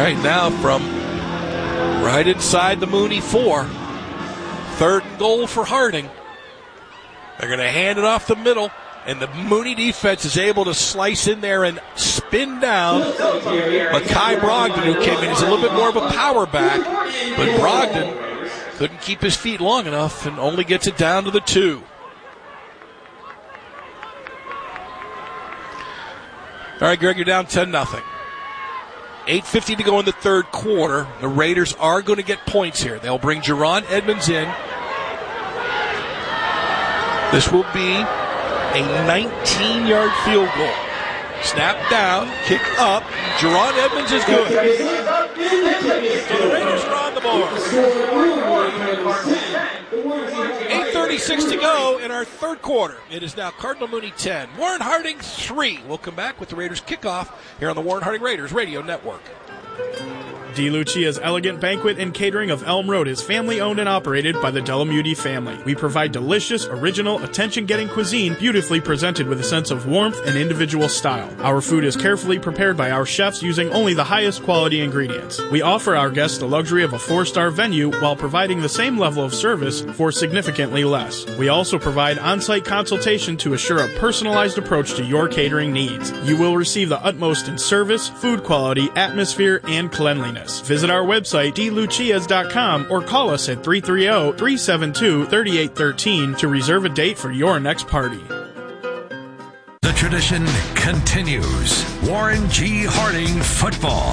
right, now from right inside the Mooney 4. 3rd and goal for Harding. They're going to hand it off the middle, and the Mooney defense is able to slice in there and spin down Mekhi Brogdon, who came in. He's a little bit more of a power back, but Brogdon couldn't keep his feet long enough and only gets it down to the 2. All right, Greg, you're down 10-0. 8:50 to go in the 3rd quarter. The Raiders are going to get points here. They'll bring Jerron Edmonds in. This will be a 19-yard field goal. Snap down, kick up. Jerron Edmonds is good. So the Raiders are on the board. 8:36 to go in our 3rd quarter. It is now Cardinal Mooney 10, Warren Harding 3. We'll come back with the Raiders kickoff here on the Warren Harding Raiders Radio Network. DeLucia's Elegant Banquet and Catering of Elm Road is family-owned and operated by the Delamuti family. We provide delicious, original, attention-getting cuisine beautifully presented with a sense of warmth and individual style. Our food is carefully prepared by our chefs using only the highest quality ingredients. We offer our guests the luxury of a 4-star venue while providing the same level of service for significantly less. We also provide on-site consultation to assure a personalized approach to your catering needs. You will receive the utmost in service, food quality, atmosphere, and cleanliness. Visit our website, dlucias.com, or call us at 330-372-3813 to reserve a date for your next party. The tradition continues. Warren G. Harding football.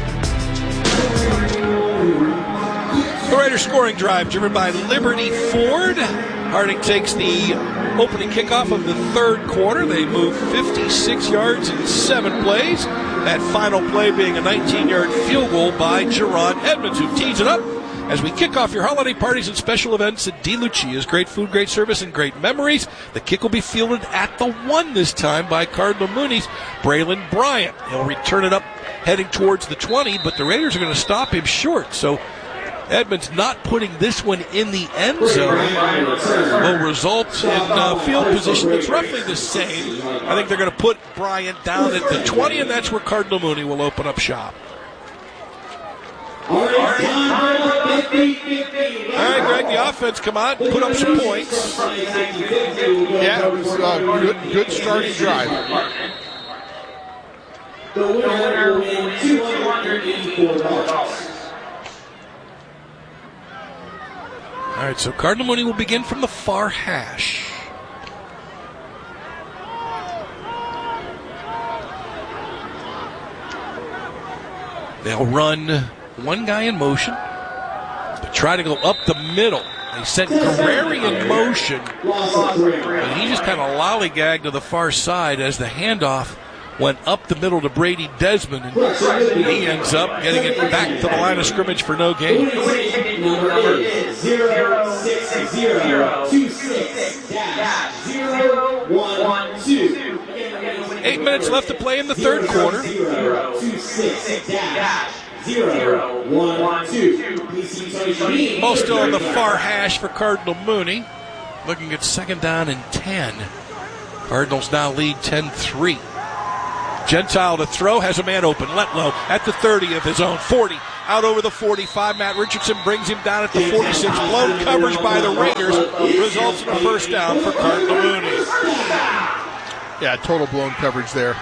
The Raiders scoring drive driven by Liberty Ford. Harding takes the opening kickoff of the 3rd quarter. They move 56 yards in 7 plays. That final play being a 19-yard field goal by Jerron Edmonds, who tees it up as we kick off your holiday parties and special events at DeLucia's. Great food, great service, and great memories. The kick will be fielded at the 1 this time by Cardinal Mooney's Braylon Bryant. He'll return it up heading towards the 20, but the Raiders are going to stop him short. So Edmonds not putting this one in the end zone will result in field position that's roughly the same. I think they're going to put Bryant down at the 20, and that's where Cardinal Mooney will open up shop. All right, Greg, the offense, come on, put up some points. Yeah, it was a good starting drive. The winner will win $284. All right, so Cardinal Mooney will begin from the far hash. They'll run one guy in motion. They try to go up the middle. They sent Guerreri in motion, but he just kind of lollygagged to the far side as the handoff went up the middle to Brady Desmond, and he ends up getting it back to the line of scrimmage for no gain. Number is 06026-012. 8 minutes left to play in the 3rd quarter. 026-012. Ball still on the far hash for Cardinal Mooney. Looking at 2nd down and 10. Cardinals now lead 10-3. Gentile to throw, has a man open. Letlow at the 30 of his own. 40, out over the 45. Matt Richardson brings him down at the 46. Blown coverage by the Raiders results in a 1st down for Cardinal Mooney. Yeah, total blown coverage there.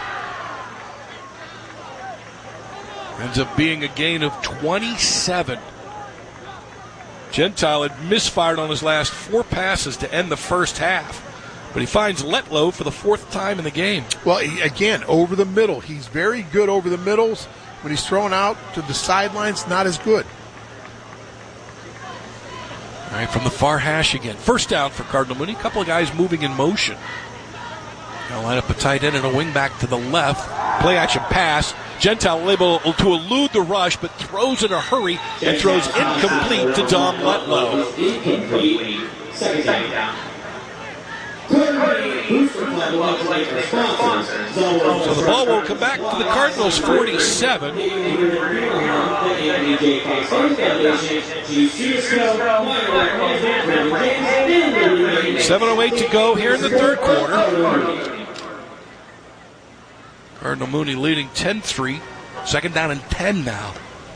Ends up being a gain of 27. Gentile had misfired on his last 4 passes to end the first half, but he finds Letlow for the 4th time in the game. Well, again, over the middle. He's very good over the middles. When he's thrown out to the sidelines, not as good. All right, from the far hash again. 1st down for Cardinal Mooney. A couple of guys moving in motion. They'll line up a tight end and a wing back to the left. Play action pass. Gentile able to elude the rush, but throws in a hurry and throws incomplete to Dom Letlow. Incomplete. 2nd down. So the ball will come back to the Cardinals 47. 7:08 to go here in the 3rd quarter. Cardinal Mooney leading 10-3. 2nd down and 10 now.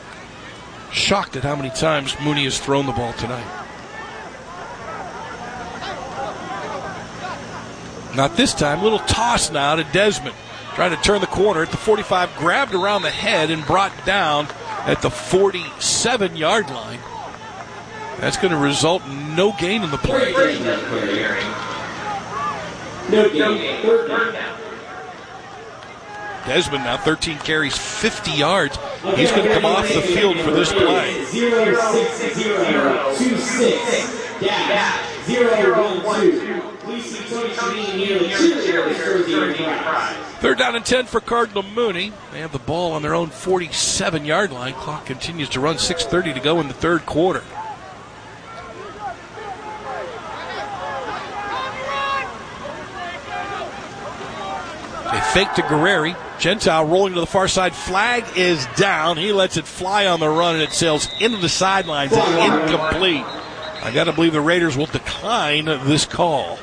Shocked at how many times Mooney has thrown the ball tonight. Not this time. Little toss now to Desmond. Trying to turn the corner at the 45. Grabbed around the head and brought down at the 47-yard line. That's going to result in no gain in the play. No gain. Third down. Desmond now 13 carries, 50 yards. He's going to come off the field for this play. 06026 dash 012. Please see Tony Shameen nearly 2 carries for the prize. Third down and 10 for Cardinal Mooney. They have the ball on their own 47-yard line. Clock continues to run, 6:30 to go in the third quarter. They fake to Guerreri. Gentile rolling to the far side. Flag is down. He lets it fly on the run, and it sails into the sidelines and incomplete. I got to believe the Raiders will decline this call.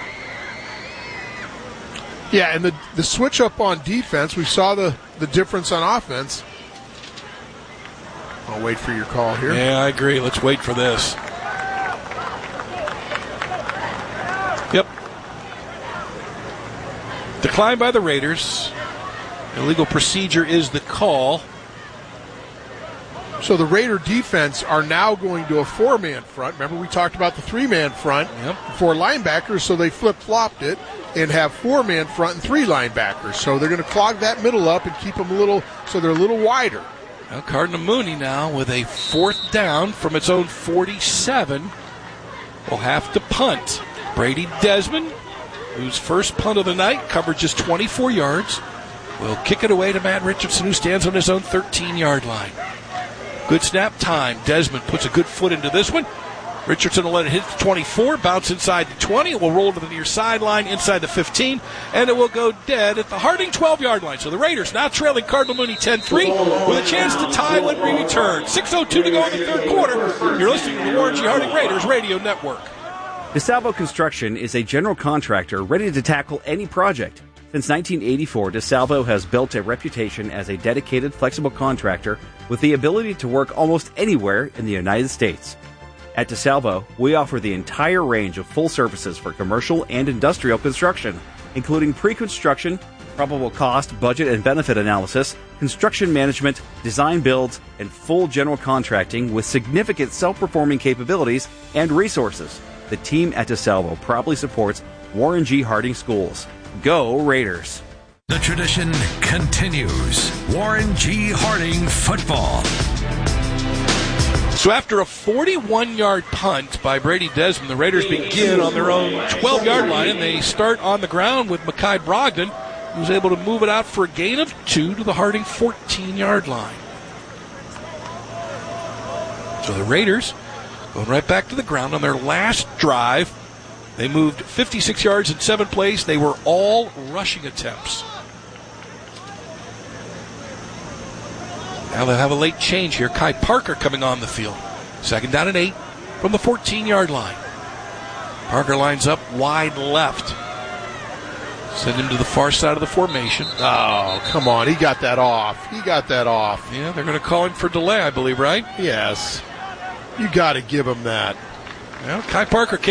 Yeah, and the switch up on defense, we saw the difference on offense. I'll wait for your call here. Yeah, I agree. Let's wait for this. Yep. Declined by the Raiders. Illegal procedure is the call. So the Raider defense are now going to a 4-man front. Remember, we talked about the 3-man front, Yep. 4 linebackers, so they flip-flopped it and have 4-man front and 3 linebackers. So they're going to clog that middle up and keep them a little, so they're a little wider. Well, Cardinal Mooney now with a fourth down from its own 47 will have to punt. Brady Desmond, whose first punt of the night, covered just 24 yards, will kick it away to Matt Richardson, who stands on his own 13-yard line. Good snap time. Desmond puts a good foot into this one. Richardson will let it hit the 24, bounce inside the 20. It will roll to the near sideline, inside the 15, and it will go dead at the Harding 12-yard line. So the Raiders now trailing Cardinal Mooney 10-3 with a chance to tie when we return. 6:02 to go in the third quarter. You're listening to the Warren G. Harding Raiders Radio Network. DeSalvo Construction is a general contractor ready to tackle any project. Since 1984, DeSalvo has built a reputation as a dedicated, flexible contractor with the ability to work almost anywhere in the United States. At DeSalvo, we offer the entire range of full services for commercial and industrial construction, including pre-construction, probable cost, budget, and benefit analysis, construction management, design builds, and full general contracting with significant self-performing capabilities and resources. The team at DeSalvo proudly supports Warren G. Harding Schools. Go Raiders! The tradition continues. Warren G. Harding football. So after a 41-yard punt by Brady Desmond, the Raiders begin on their own 12-yard line, and they start on the ground with Mekhi Brogdon, who's able to move it out for a gain of 2 to the Harding 14-yard line. So the Raiders going right back to the ground on their last drive. They moved 56 yards in 7 plays. They were all rushing attempts. Now they'll have a late change here. Kai Parker coming on the field. 2nd down and 8 from the 14-yard line. Parker lines up wide left. Send him to the far side of the formation. Oh, come on. He got that off. Yeah, they're going to call him for delay, I believe, right? Yes. You got to give him that. Well, Kai Parker